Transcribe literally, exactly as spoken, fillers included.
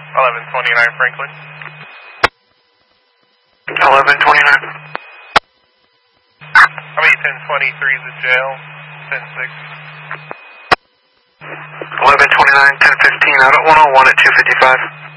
eleven twenty-nine Franklin. eleven twenty-nine. I mean, ten twenty-three is the jail. ten six. eleven twenty-nine, ten fifteen, out at one oh one at two fifty-five.